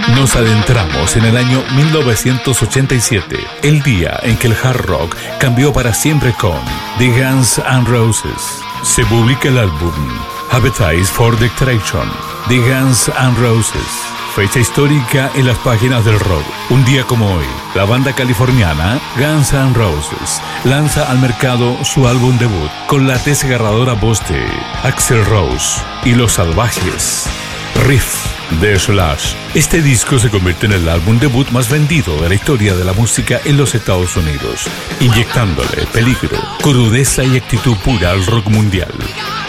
Nos adentramos en el año 1987, el día en que el hard rock cambió para siempre con The Guns N' Roses. Se publica el álbum Appetite for Destruction, The Guns N' Roses. Fecha histórica en las páginas del rock. Un día como hoy, la banda californiana Guns N' Roses lanza al mercado su álbum debut con la desgarradora voz de Axl Rose y Los Salvajes. Riff de Slash. Este disco se convierte en el álbum debut más vendido de la historia de la música en los Estados Unidos, inyectándole peligro, crudeza y actitud pura al rock mundial.